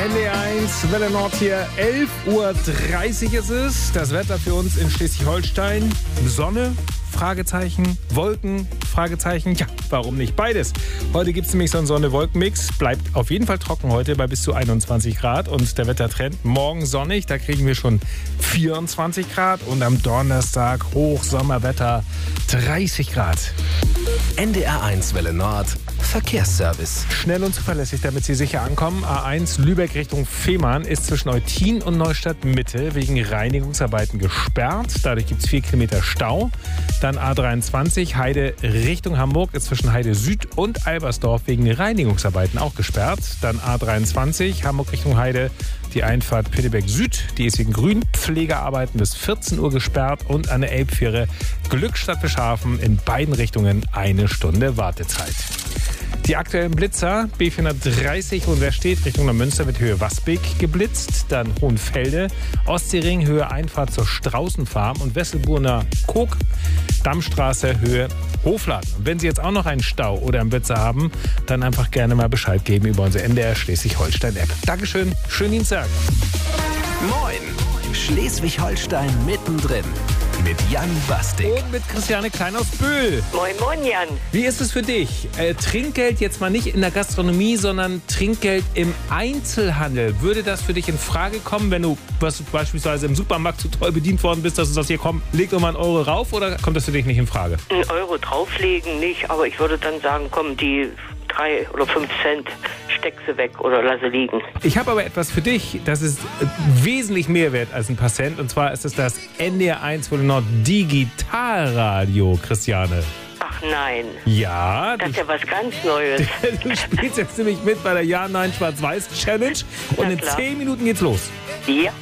NDR1, Welle Nord hier, 11.30 Uhr ist es. Das Wetter für uns in Schleswig-Holstein. Sonne, Fragezeichen, Wolken, Fragezeichen. Ja, warum nicht beides? Heute gibt es nämlich so einen Sonne-Wolken-Mix. Bleibt auf jeden Fall trocken heute bei bis zu 21 Grad. Und der Wettertrend morgen sonnig, da kriegen wir schon 24 Grad. Und am Donnerstag Hochsommerwetter 30 Grad. NDR1 Welle Nord Verkehrsservice. Schnell und zuverlässig, damit Sie sicher ankommen. A1 Lübeck Richtung Fehmarn ist zwischen Eutin und Neustadt Mitte wegen Reinigungsarbeiten gesperrt. Dadurch gibt es 4 Kilometer Stau. Dann A23 Heide Richtung Hamburg ist zwischen Heide Süd und Albersdorf wegen Reinigungsarbeiten auch gesperrt. Dann A23 Hamburg Richtung Heide, die Einfahrt Pitteberg Süd, die ist wegen Grünpflegearbeiten bis 14 Uhr gesperrt. Und an der Elbfähre Glückstadt Bischhafen in beiden Richtungen 1 Stunde Wartezeit. Die aktuellen Blitzer, B430 Hohenwerstedt Richtung Neumünster mit Höhe Wasbeck geblitzt, dann Hohenfelde, Ostseering Höhe Einfahrt zur Straußenfarm und Wesselburner Kog, Dammstraße Höhe Hofladen. Und wenn Sie jetzt auch noch einen Stau oder einen Blitzer haben, dann einfach gerne mal Bescheid geben über unsere NDR Schleswig-Holstein-App. Dankeschön, schönen Dienstag. Moin, Schleswig-Holstein mittendrin. Mit Jan Bastik. Und mit Christiane Klein aus Böhl. Moin, moin, Jan. Wie ist es für dich? Trinkgeld jetzt mal nicht in der Gastronomie, sondern Trinkgeld im Einzelhandel. Würde das für dich in Frage kommen, wenn du beispielsweise im Supermarkt zu toll bedient worden bist, dass du sagst, hier komm, leg doch mal einen Euro rauf, oder kommt das für dich nicht in Frage? Einen Euro drauflegen nicht, aber ich würde dann sagen, komm, die 3 oder 5 Cent steck sie weg oder lasse liegen. Ich habe aber etwas für dich, das ist wesentlich mehr wert als ein paar Cent. Und zwar ist es das NDR1 Welle Nord Digitalradio, Christiane. Ach nein. Ja. Das ist ja was ganz Neues. Du spielst jetzt nämlich mit bei der Ja-Nein-Schwarz-Weiß-Challenge und in 10 Minuten geht's los. Ja.